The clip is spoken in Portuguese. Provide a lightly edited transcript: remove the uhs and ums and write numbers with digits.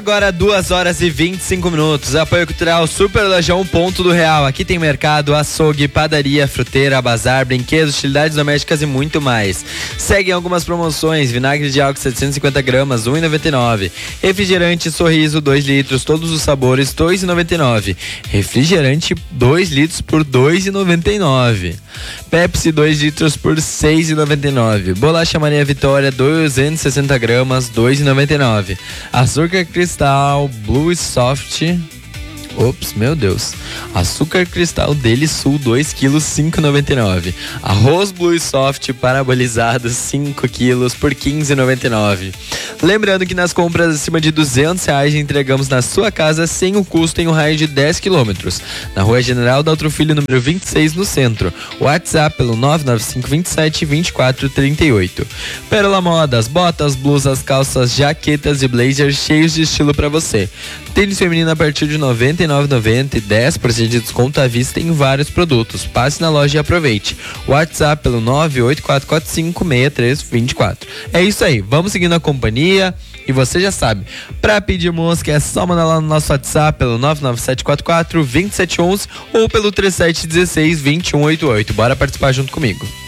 Agora 2h25. Apoio cultural Super Lojão Ponto do Real. Aqui tem mercado, açougue, padaria, fruteira, bazar, brinquedos, utilidades domésticas e muito mais. Seguem algumas promoções: vinagre de álcool 750 gramas, R$1,99. Refrigerante Sorriso 2 litros, todos os sabores, R$2,99. Refrigerante 2 litros por R$2,99. Pepsi 2 litros por R$6,99. Bolacha Maria Vitória 260 gramas, R$2,99. Açúcar Cristal Blue Soft. Ops, meu Deus. Açúcar Cristal Deli Sul 2 kg, R$5,99. Arroz Blue Soft parabolizado 5 kg por R$15,99. Lembrando que nas compras acima de R$200 entregamos na sua casa sem o custo em um raio de 10 km. Na Rua General Daltro Filho, número 26, no centro. WhatsApp pelo 995 27 24 38. Pérola Modas, botas, blusas, calças, jaquetas e blazers cheios de estilo para você. Tênis feminino a partir de R$ 99,90 e 10% de desconto à vista em vários produtos. Passe na loja e aproveite. WhatsApp pelo 984456324. É isso aí, vamos seguindo a companhia. E você já sabe, para pedir música é só mandar lá no nosso WhatsApp pelo 99744-2711 ou pelo 3716-2188. Bora participar junto comigo.